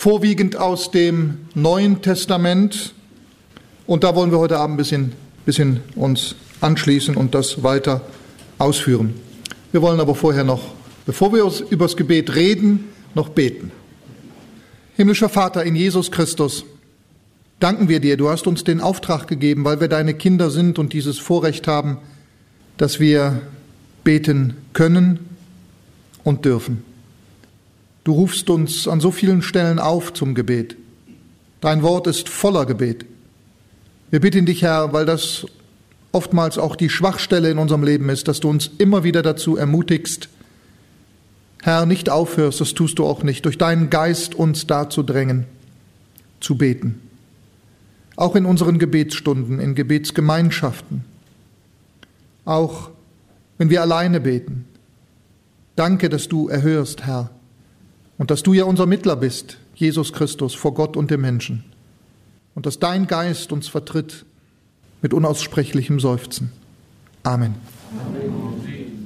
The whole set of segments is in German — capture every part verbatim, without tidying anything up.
vorwiegend aus dem Neuen Testament. Und da wollen wir heute Abend ein bisschen, bisschen uns anschließen und das weiter ausführen. Wir wollen aber vorher noch, bevor wir über das Gebet reden, noch beten. Himmlischer Vater in Jesus Christus, danken wir dir, du hast uns den Auftrag gegeben, weil wir deine Kinder sind und dieses Vorrecht haben, dass wir beten können und dürfen. Du rufst uns an so vielen Stellen auf zum Gebet. Dein Wort ist voller Gebet. Wir bitten dich, Herr, weil das oftmals auch die Schwachstelle in unserem Leben ist, dass du uns immer wieder dazu ermutigst, Herr, nicht aufhörst, das tust du auch nicht, durch deinen Geist uns dazu drängen, zu beten. Auch in unseren Gebetsstunden, in Gebetsgemeinschaften. Auch wenn wir alleine beten. Danke, dass du erhörst, Herr, und dass du ja unser Mittler bist, Jesus Christus, vor Gott und dem Menschen. Und dass dein Geist uns vertritt mit unaussprechlichem Seufzen. Amen. Amen.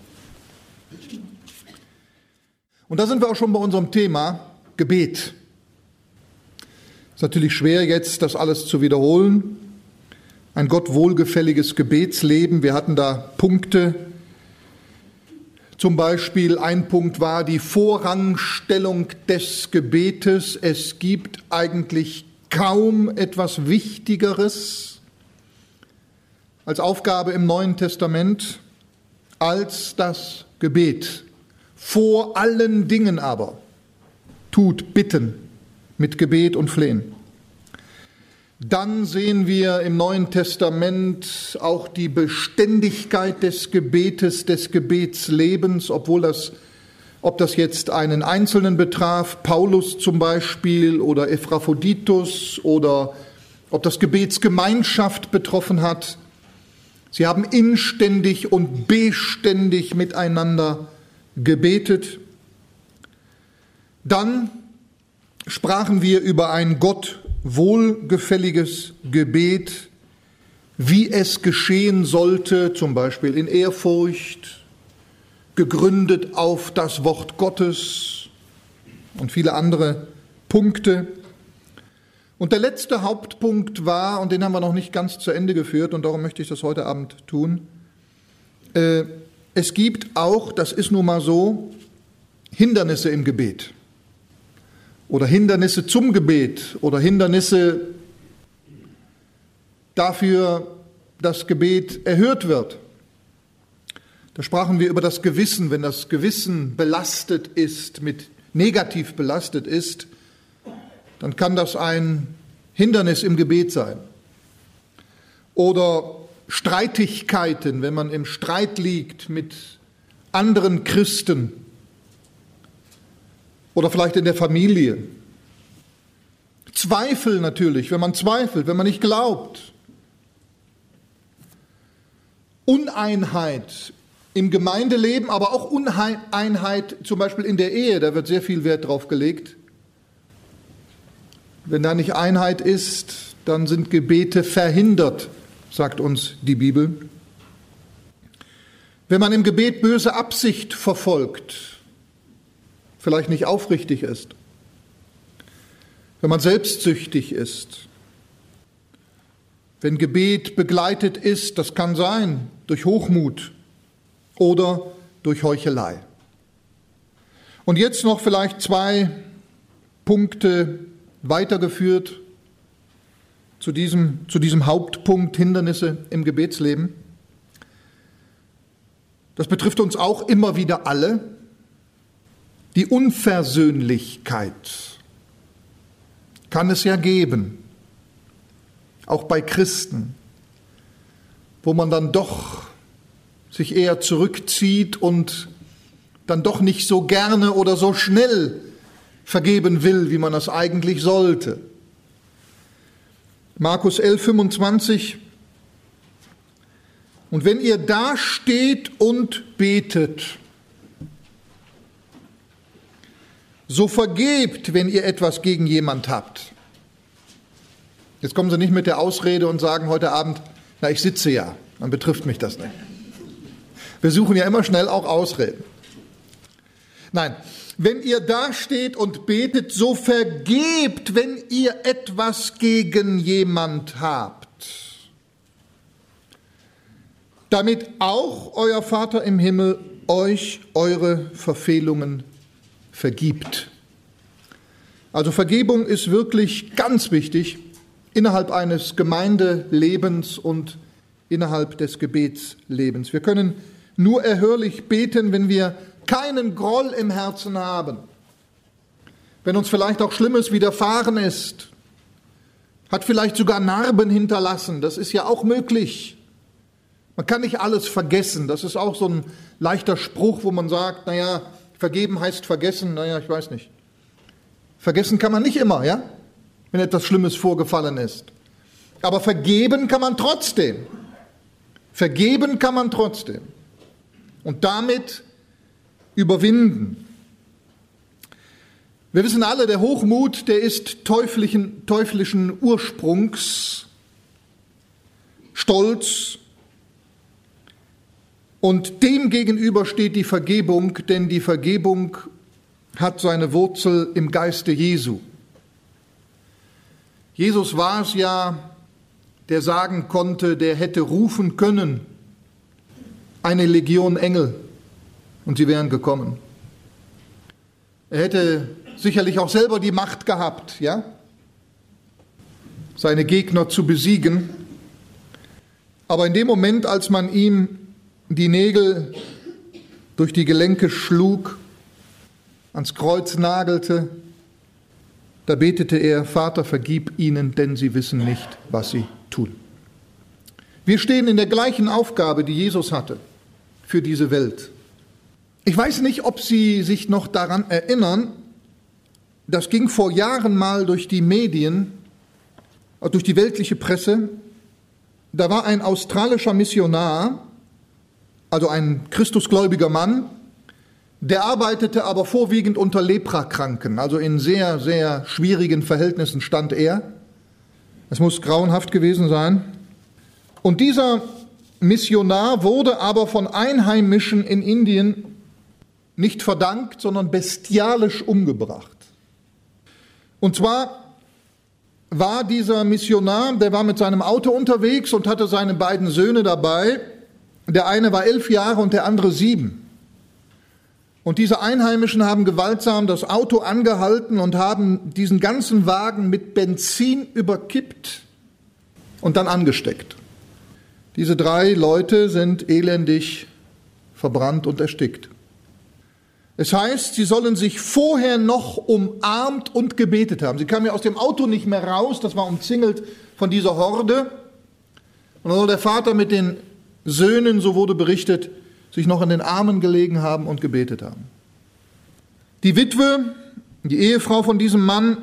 Und da sind wir auch schon bei unserem Thema Gebet. Es ist natürlich schwer, jetzt das alles zu wiederholen. Ein Gott wohlgefälliges Gebetsleben. Wir hatten da Punkte. Zum Beispiel ein Punkt war die Vorrangstellung des Gebetes. Es gibt eigentlich kaum etwas Wichtigeres als Aufgabe im Neuen Testament als das Gebet. Vor allen Dingen aber tut Bitten mit Gebet und Flehen. Dann sehen wir im Neuen Testament auch die Beständigkeit des Gebetes, des Gebetslebens, obwohl das, ob das jetzt einen Einzelnen betraf, Paulus zum Beispiel oder Epaphroditus, oder ob das Gebetsgemeinschaft betroffen hat. Sie haben inständig und beständig miteinander gebetet. Dann sprachen wir über ein Gott wohlgefälliges Gebet, wie es geschehen sollte, zum Beispiel in Ehrfurcht, gegründet auf das Wort Gottes und viele andere Punkte. Und der letzte Hauptpunkt war, und den haben wir noch nicht ganz zu Ende geführt, und darum möchte ich das heute Abend tun, äh, es gibt auch, das ist nun mal so, Hindernisse im Gebet. Oder Hindernisse zum Gebet oder Hindernisse dafür, dass Gebet erhört wird. Da sprachen wir über das Gewissen. Wenn das Gewissen belastet ist, mit negativ belastet ist, dann kann das ein Hindernis im Gebet sein. Oder Streitigkeiten, wenn man im Streit liegt mit anderen Christen. Oder vielleicht in der Familie. Zweifel natürlich, wenn man zweifelt, wenn man nicht glaubt. Uneinheit im Gemeindeleben, aber auch Uneinheit zum Beispiel in der Ehe, da wird sehr viel Wert drauf gelegt. Wenn da nicht Einheit ist, dann sind Gebete verhindert, sagt uns die Bibel. Wenn man im Gebet böse Absicht verfolgt, vielleicht nicht aufrichtig ist, wenn man selbstsüchtig ist, wenn Gebet begleitet ist, das kann sein, durch Hochmut oder durch Heuchelei. Und jetzt noch vielleicht zwei Punkte weitergeführt zu diesem, zu diesem Hauptpunkt Hindernisse im Gebetsleben. Das betrifft uns auch immer wieder alle. Die Unversöhnlichkeit kann es ja geben, auch bei Christen, wo man dann doch sich eher zurückzieht und dann doch nicht so gerne oder so schnell vergeben will, wie man das eigentlich sollte. Markus elf, fünfundzwanzig. Und wenn ihr da steht und betet, so vergebt, wenn ihr etwas gegen jemand habt. Jetzt kommen Sie nicht mit der Ausrede und sagen heute Abend, na, ich sitze ja, dann betrifft mich das nicht. Wir suchen ja immer schnell auch Ausreden. Nein, wenn ihr dasteht und betet, so vergebt, wenn ihr etwas gegen jemand habt, damit auch euer Vater im Himmel euch eure Verfehlungen vergibt. Also Vergebung ist wirklich ganz wichtig innerhalb eines Gemeindelebens und innerhalb des Gebetslebens. Wir können nur erhörlich beten, wenn wir keinen Groll im Herzen haben, wenn uns vielleicht auch Schlimmes widerfahren ist, hat vielleicht sogar Narben hinterlassen, das ist ja auch möglich. Man kann nicht alles vergessen, das ist auch so ein leichter Spruch, wo man sagt, naja, vergeben heißt vergessen, naja, ich weiß nicht. Vergessen kann man nicht immer, ja, wenn etwas Schlimmes vorgefallen ist. Aber vergeben kann man trotzdem. Vergeben kann man trotzdem. Und damit überwinden. Wir wissen alle, der Hochmut, der ist teuflischen, teuflischen Ursprungs, Stolz, und dem gegenüber steht die Vergebung, denn die Vergebung hat seine Wurzel im Geiste Jesu. Jesus war es ja, der sagen konnte, der hätte rufen können, eine Legion Engel, und sie wären gekommen. Er hätte sicherlich auch selber die Macht gehabt, ja, seine Gegner zu besiegen. Aber in dem Moment, als man ihm die Nägel durch die Gelenke schlug, ans Kreuz nagelte, da betete er, Vater, vergib ihnen, denn sie wissen nicht, was sie tun. Wir stehen in der gleichen Aufgabe, die Jesus hatte für diese Welt. Ich weiß nicht, ob Sie sich noch daran erinnern, das ging vor Jahren mal durch die Medien, durch die weltliche Presse. Da war ein australischer Missionar, also ein christusgläubiger Mann, der arbeitete aber vorwiegend unter Leprakranken, also in sehr, sehr schwierigen Verhältnissen stand er. Es muss grauenhaft gewesen sein. Und dieser Missionar wurde aber von Einheimischen in Indien nicht verdankt, sondern bestialisch umgebracht. Und zwar war dieser Missionar, der war mit seinem Auto unterwegs und hatte seine beiden Söhne dabei. Der eine war elf Jahre und der andere sieben. Und diese Einheimischen haben gewaltsam das Auto angehalten und haben diesen ganzen Wagen mit Benzin überkippt und dann angesteckt. Diese drei Leute sind elendig verbrannt und erstickt. Es heißt, sie sollen sich vorher noch umarmt und gebetet haben. Sie kamen ja aus dem Auto nicht mehr raus, das war umzingelt von dieser Horde. Und dann soll der Vater mit den Söhnen, so wurde berichtet, sich noch in den Armen gelegen haben und gebetet haben. Die Witwe, die Ehefrau von diesem Mann,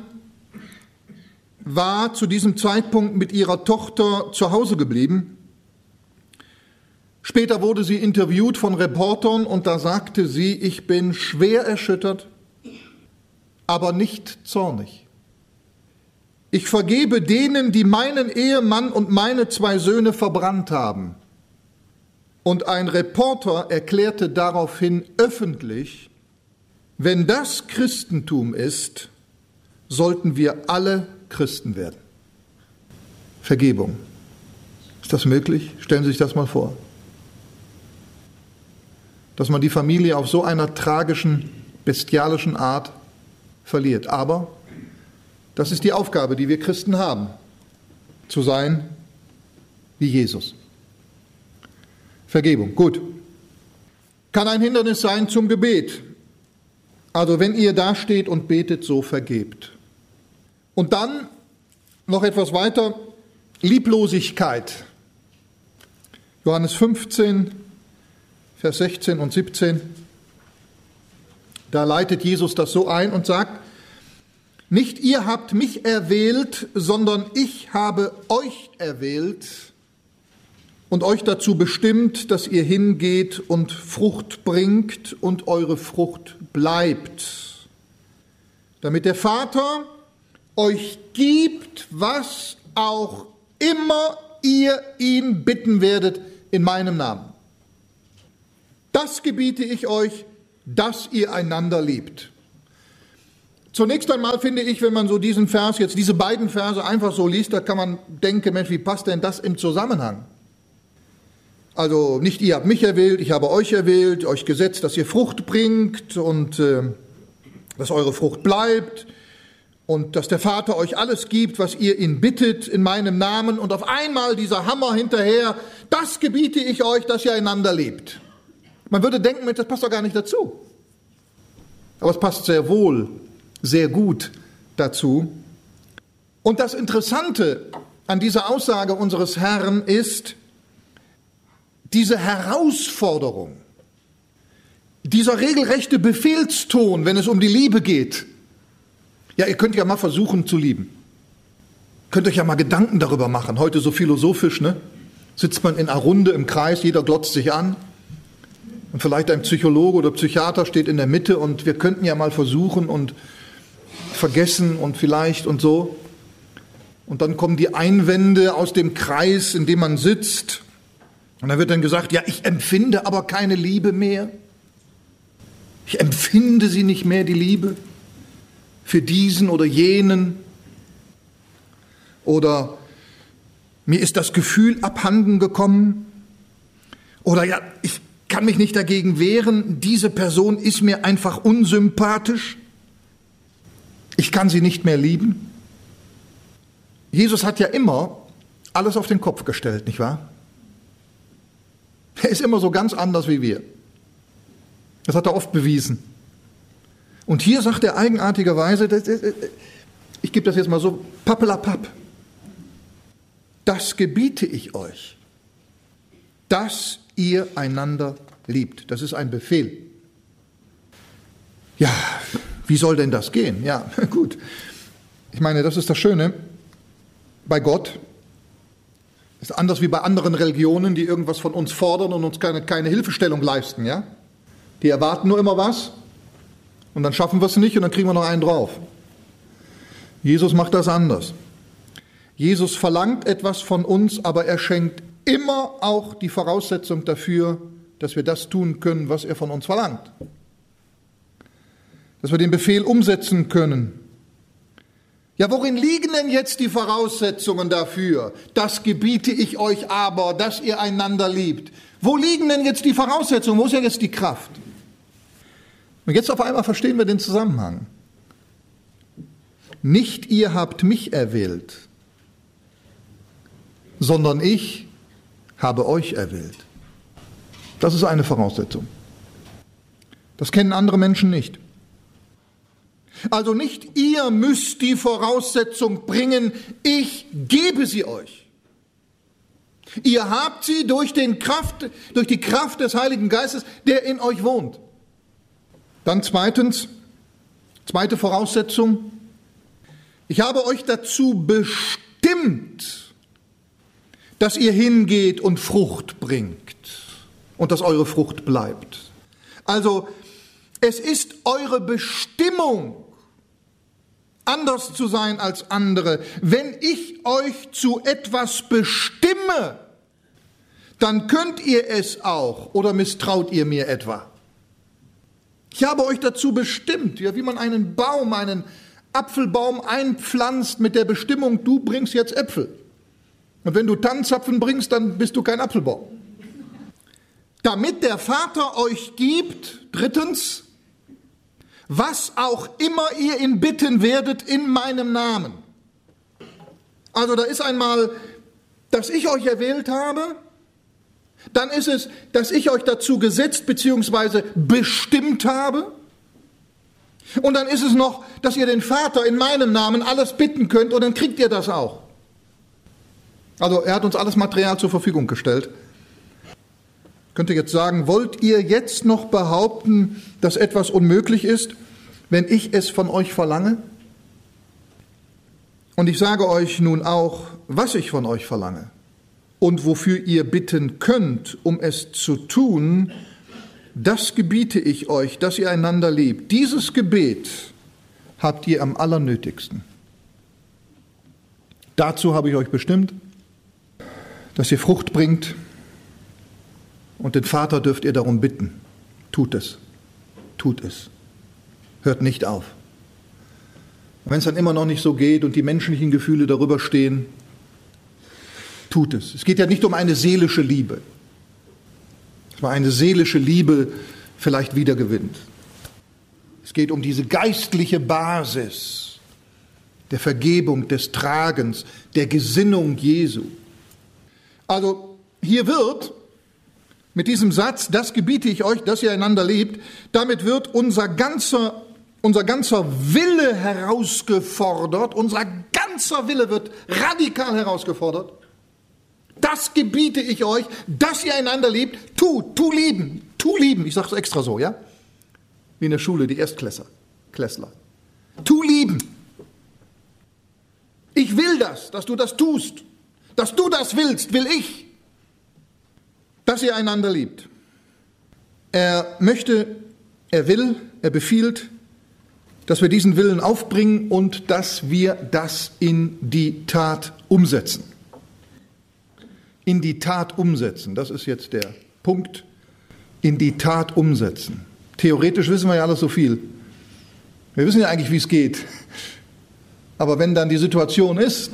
war zu diesem Zeitpunkt mit ihrer Tochter zu Hause geblieben. Später wurde sie interviewt von Reportern und da sagte sie, ich bin schwer erschüttert, aber nicht zornig. Ich vergebe denen, die meinen Ehemann und meine zwei Söhne verbrannt haben. Und ein Reporter erklärte daraufhin öffentlich, wenn das Christentum ist, sollten wir alle Christen werden. Vergebung. Ist das möglich? Stellen Sie sich das mal vor. Dass man die Familie auf so einer tragischen, bestialischen Art verliert. Aber das ist die Aufgabe, die wir Christen haben, zu sein wie Jesus. Vergebung, gut. Kann ein Hindernis sein zum Gebet. Also wenn ihr da steht und betet, so vergebt. Und dann noch etwas weiter, Lieblosigkeit. Johannes fünfzehn, Vers sechzehn und siebzehn. Da leitet Jesus das so ein und sagt, nicht ihr habt mich erwählt, sondern ich habe euch erwählt und euch dazu bestimmt, dass ihr hingeht und Frucht bringt und eure Frucht bleibt, damit der Vater euch gibt, was auch immer ihr ihn bitten werdet in meinem Namen. Das gebiete ich euch, dass ihr einander liebt. Zunächst einmal finde ich, wenn man so diesen Vers, jetzt diese beiden Verse einfach so liest, da kann man denken, Mensch, wie passt denn das im Zusammenhang? Also nicht ihr habt mich erwählt, ich habe euch erwählt, euch gesetzt, dass ihr Frucht bringt und äh, dass eure Frucht bleibt und dass der Vater euch alles gibt, was ihr ihn bittet in meinem Namen. Und auf einmal dieser Hammer hinterher, das gebiete ich euch, dass ihr einander liebt. Man würde denken, Mensch, das passt doch gar nicht dazu. Aber es passt sehr wohl, sehr gut dazu. Und das Interessante an dieser Aussage unseres Herrn ist, diese Herausforderung, dieser regelrechte Befehlston, wenn es um die Liebe geht. Ja, ihr könnt ja mal versuchen zu lieben. Könnt euch ja mal Gedanken darüber machen. Heute so philosophisch, ne? Sitzt man in einer Runde im Kreis, jeder glotzt sich an. Und vielleicht ein Psychologe oder Psychiater steht in der Mitte und wir könnten ja mal versuchen und vergessen und vielleicht und so. Und dann kommen die Einwände aus dem Kreis, in dem man sitzt. Und dann wird dann gesagt, ja, ich empfinde aber keine Liebe mehr. Ich empfinde sie nicht mehr, die Liebe, für diesen oder jenen. Oder mir ist das Gefühl abhanden gekommen. Oder ja, ich kann mich nicht dagegen wehren, diese Person ist mir einfach unsympathisch. Ich kann sie nicht mehr lieben. Jesus hat ja immer alles auf den Kopf gestellt, nicht wahr? Er ist immer so ganz anders wie wir. Das hat er oft bewiesen. Und hier sagt er eigenartigerweise, ich gebe das jetzt mal so, pappelapapp, das gebiete ich euch, dass ihr einander liebt. Das ist ein Befehl. Ja, wie soll denn das gehen? Ja, gut. Ich meine, das ist das Schöne bei Gott. Das ist anders wie bei anderen Religionen, die irgendwas von uns fordern und uns keine, keine Hilfestellung leisten. Ja? Die erwarten nur immer was und dann schaffen wir es nicht und dann kriegen wir noch einen drauf. Jesus macht das anders. Jesus verlangt etwas von uns, aber er schenkt immer auch die Voraussetzung dafür, dass wir das tun können, was er von uns verlangt. Dass wir den Befehl umsetzen können. Ja, worin liegen denn jetzt die Voraussetzungen dafür? Das gebiete ich euch aber, dass ihr einander liebt. Wo liegen denn jetzt die Voraussetzungen? Wo ist ja jetzt die Kraft? Und jetzt auf einmal verstehen wir den Zusammenhang. Nicht ihr habt mich erwählt, sondern ich habe euch erwählt. Das ist eine Voraussetzung. Das kennen andere Menschen nicht. Also nicht ihr müsst die Voraussetzung bringen, ich gebe sie euch. Ihr habt sie durch, den Kraft, durch die Kraft des Heiligen Geistes, der in euch wohnt. Dann zweitens, zweite Voraussetzung, ich habe euch dazu bestimmt, dass ihr hingeht und Frucht bringt und dass eure Frucht bleibt. Also es ist eure Bestimmung, anders zu sein als andere. Wenn ich euch zu etwas bestimme, dann könnt ihr es auch oder misstraut ihr mir etwa. Ich habe euch dazu bestimmt, ja, wie man einen Baum, einen Apfelbaum einpflanzt mit der Bestimmung, du bringst jetzt Äpfel. Und wenn du Tannenzapfen bringst, dann bist du kein Apfelbaum. Damit der Vater euch gibt, drittens, was auch immer ihr ihn bitten werdet in meinem Namen. Also da ist einmal, dass ich euch erwählt habe, dann ist es, dass ich euch dazu gesetzt bzw. bestimmt habe und dann ist es noch, dass ihr den Vater in meinem Namen alles bitten könnt und dann kriegt ihr das auch. Also er hat uns alles Material zur Verfügung gestellt. Ich könnte jetzt sagen, wollt ihr jetzt noch behaupten, dass etwas unmöglich ist, wenn ich es von euch verlange? Und ich sage euch nun auch, was ich von euch verlange und wofür ihr bitten könnt, um es zu tun, das gebiete ich euch, dass ihr einander liebt. Dieses Gebet habt ihr am allernötigsten. Dazu habe ich euch bestimmt, dass ihr Frucht bringt, und den Vater dürft ihr darum bitten. Tut es. Tut es. Hört nicht auf. Wenn es dann immer noch nicht so geht und die menschlichen Gefühle darüber stehen, tut es. Es geht ja nicht um eine seelische Liebe, dass man eine seelische Liebe vielleicht wiedergewinnt. Es geht um diese geistliche Basis der Vergebung, des Tragens, der Gesinnung Jesu. Also hier wird mit diesem Satz, das gebiete ich euch, dass ihr einander liebt, damit wird unser ganzer, unser ganzer Wille herausgefordert, unser ganzer Wille wird radikal herausgefordert. Das gebiete ich euch, dass ihr einander liebt. Tu, tu lieben, tu lieben. Ich sage es extra so, ja? Wie in der Schule, die Erstklässler. Klässler. Tu lieben. Ich will das, dass du das tust. Dass du das willst, will ich. Dass ihr einander liebt. Er möchte, er will, er befiehlt, dass wir diesen Willen aufbringen und dass wir das in die Tat umsetzen. In die Tat umsetzen, das ist jetzt der Punkt. In die Tat umsetzen. Theoretisch wissen wir ja alles so viel. Wir wissen ja eigentlich, wie es geht. Aber wenn dann die Situation ist,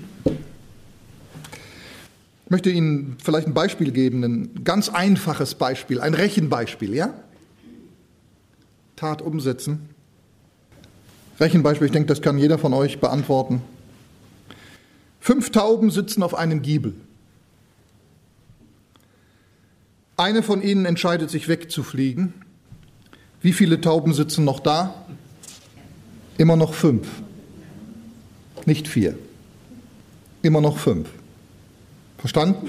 ich möchte Ihnen vielleicht ein Beispiel geben, ein ganz einfaches Beispiel, ein Rechenbeispiel, ja? Tat umsetzen. Rechenbeispiel, ich denke, das kann jeder von euch beantworten. Fünf Tauben sitzen auf einem Giebel. Eine von ihnen entscheidet sich wegzufliegen. Wie viele Tauben sitzen noch da? Immer noch fünf. Nicht vier. Immer noch fünf. Verstanden?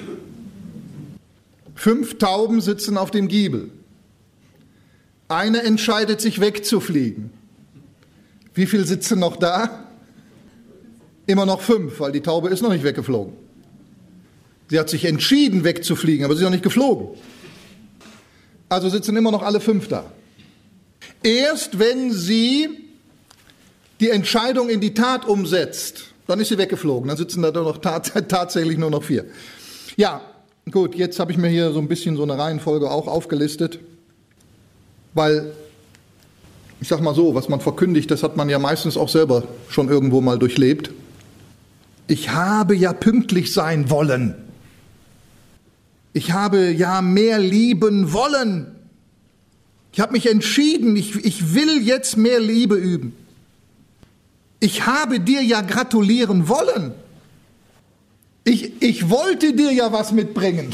Fünf Tauben sitzen auf dem Giebel. Eine entscheidet sich wegzufliegen. Wie viele sitzen noch da? Immer noch fünf, weil die Taube ist noch nicht weggeflogen. Sie hat sich entschieden wegzufliegen, aber sie ist noch nicht geflogen. Also sitzen immer noch alle fünf da. Erst wenn sie die Entscheidung in die Tat umsetzt, dann ist sie weggeflogen. Dann sitzen da noch tats- tatsächlich nur noch vier. Ja, gut, jetzt habe ich mir hier so ein bisschen so eine Reihenfolge auch aufgelistet, weil, ich sag mal so, was man verkündigt, das hat man ja meistens auch selber schon irgendwo mal durchlebt. Ich habe ja pünktlich sein wollen. Ich habe ja mehr lieben wollen. Ich habe mich entschieden, ich, ich will jetzt mehr Liebe üben. Ich habe dir ja gratulieren wollen. Ich, ich wollte dir ja was mitbringen.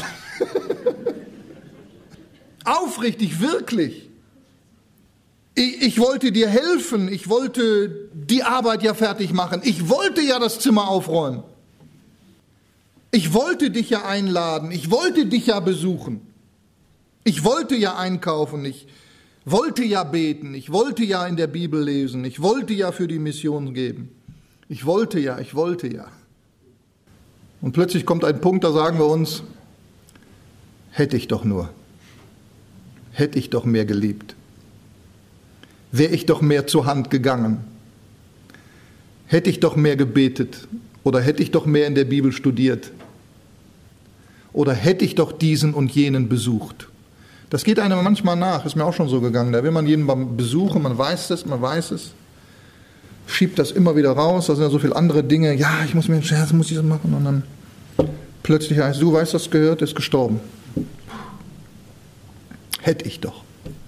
Aufrichtig, wirklich. Ich, ich wollte dir helfen. Ich wollte die Arbeit ja fertig machen. Ich wollte ja das Zimmer aufräumen. Ich wollte dich ja einladen. Ich wollte dich ja besuchen. Ich wollte ja einkaufen. Ich wollte ja beten. Ich wollte ja in der Bibel lesen. Ich wollte ja für die Mission geben. Ich wollte ja, ich wollte ja. Und plötzlich kommt ein Punkt, da sagen wir uns, hätte ich doch nur, hätte ich doch mehr geliebt, wäre ich doch mehr zur Hand gegangen, hätte ich doch mehr gebetet oder hätte ich doch mehr in der Bibel studiert oder hätte ich doch diesen und jenen besucht. Das geht einem manchmal nach, ist mir auch schon so gegangen, da will man jeden beim Besuchen, man weiß es, man weiß es, schiebt das immer wieder raus, da sind ja so viele andere Dinge, ja, ich muss mir einen Scherz, muss ich das machen und dann plötzlich heißt, du weißt, das gehört, ist gestorben. Hätte ich doch.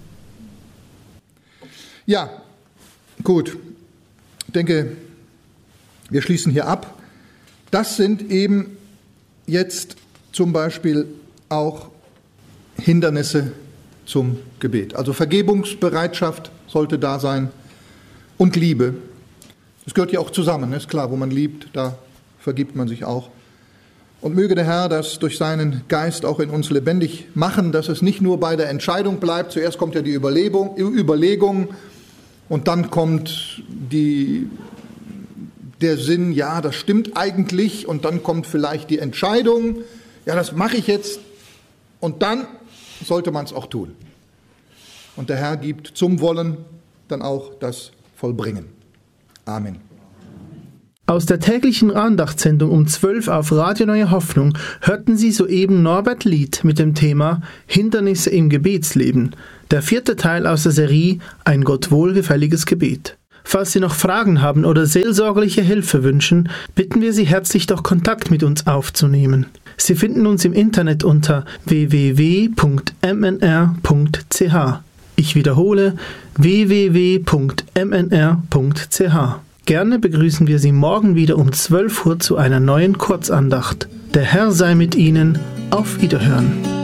Ja, gut, ich denke, wir schließen hier ab. Das sind eben jetzt zum Beispiel auch Hindernisse zum Gebet. Also Vergebungsbereitschaft sollte da sein und Liebe. Das gehört ja auch zusammen, ist klar, wo man liebt, da vergibt man sich auch. Und möge der Herr das durch seinen Geist auch in uns lebendig machen, dass es nicht nur bei der Entscheidung bleibt. Zuerst kommt ja die Überlegung, Überlegung und dann kommt die, der Sinn, ja, das stimmt eigentlich, und dann kommt vielleicht die Entscheidung, ja, das mache ich jetzt, und dann sollte man es auch tun. Und der Herr gibt zum Wollen dann auch das Vollbringen. Amen. Aus der täglichen Andachtssendung um zwölf auf Radio Neue Hoffnung hörten Sie soeben Norbert Lied mit dem Thema Hindernisse im Gebetsleben, der vierte Teil aus der Serie Ein Gott wohlgefälliges Gebet. Falls Sie noch Fragen haben oder seelsorgerliche Hilfe wünschen, bitten wir Sie herzlich, doch Kontakt mit uns aufzunehmen. Sie finden uns im Internet unter w w w punkt m n r punkt c h. Ich wiederhole w w w punkt m n r punkt c h. Gerne begrüßen wir Sie morgen wieder um zwölf Uhr zu einer neuen Kurzandacht. Der Herr sei mit Ihnen. Auf Wiederhören.